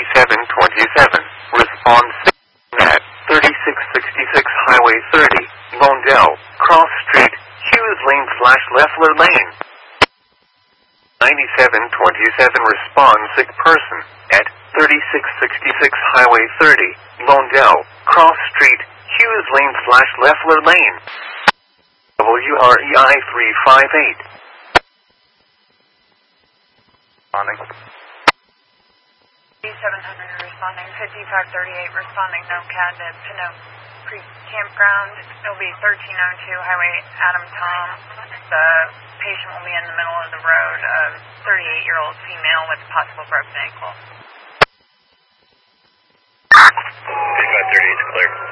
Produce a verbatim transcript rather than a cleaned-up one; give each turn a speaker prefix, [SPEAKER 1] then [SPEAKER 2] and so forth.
[SPEAKER 1] ninety-seven twenty-seven. Response at thirty-six sixty-six Highway thirty, Lawndale, Cross Street, Hughes Lane slash Leffler Lane. ninety-seven twenty-seven. Respond sick person at thirty-six sixty-six Highway thirty, Lawndale, Cross Street, Hughes Lane slash Leffler Lane. W R E I three five eight. Responding.
[SPEAKER 2] seven hundred responding, fifty-five thirty-eight responding, no CAD to Pinot Creek Campground. It'll be thirteen oh two Highway Adam Tom. The patient will be in the middle of the road, a thirty-eight-year-old female with possible broken ankle.
[SPEAKER 1] fifty-five thirty-eight is clear.